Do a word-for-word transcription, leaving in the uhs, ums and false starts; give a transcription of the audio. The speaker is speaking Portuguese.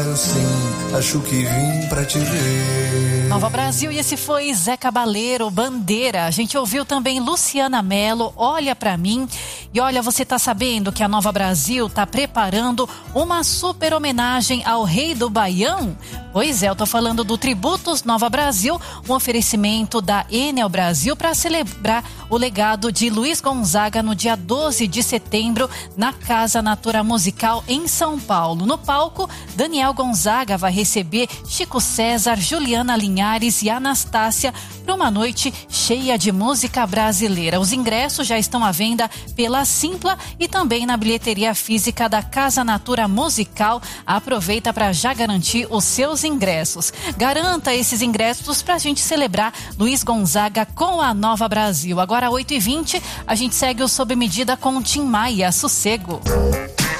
Sim, acho que vim pra te ver. Nova Brasil, e esse foi Zé Cabaleiro, Bandeira. A gente ouviu também Luciana Mello, Olha Pra Mim. E olha, você tá sabendo que a Nova Brasil tá preparando uma super homenagem ao Rei do Baião? Pois é, eu tô falando do Tributos Nova Brasil, um oferecimento da Enel Brasil para celebrar o legado de Luiz Gonzaga no dia doze de setembro na Casa Natura Musical em São Paulo. No palco, Daniel Gonzaga vai receber Chico César, Juliana Linhares e Anastácia para uma noite cheia de música brasileira. Os ingressos já estão à venda pela Simpla e também na bilheteria física da Casa Natura Musical. Aproveita para já garantir os seus ingressos. Garanta esses ingressos para a gente celebrar Luiz Gonzaga com a Nova Brasil. Agora, oito e vinte, a gente segue o Sob Medida com o Tim Maia. Sossego.